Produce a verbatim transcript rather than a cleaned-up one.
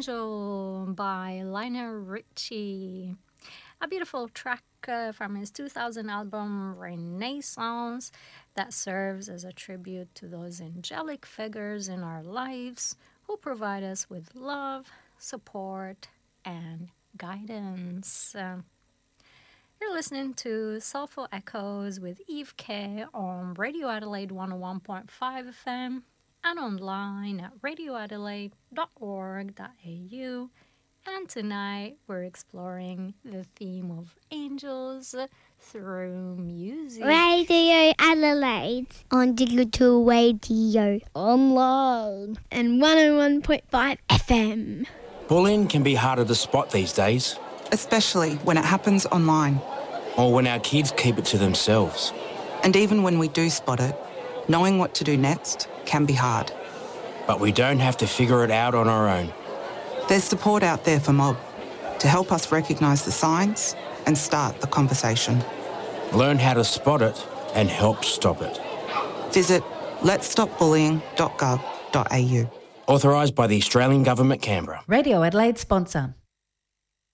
Angel by Lionel Richie. A beautiful track uh, from his two thousand album Renaissance that serves as a tribute to those angelic figures in our lives who provide us with love, support, and guidance. Uh, you're listening to Soulful Echoes with Eve K on Radio Adelaide one oh one point five F M and online at radio adelaide dot org dot a u. And tonight we're exploring the theme of angels through music. Radio Adelaide on digital radio, online, and one oh one point five F M. Bullying can be harder to spot these days. Especially when it happens online. Or when our kids keep it to themselves. And even when we do spot it, knowing what to do next can be hard. But we don't have to figure it out on our own. There's support out there for Mob to help us recognise the signs and start the conversation. Learn how to spot it and help stop it. Visit lets stop bullying dot gov dot a u. Authorised by the Australian Government, Canberra. Radio Adelaide sponsor.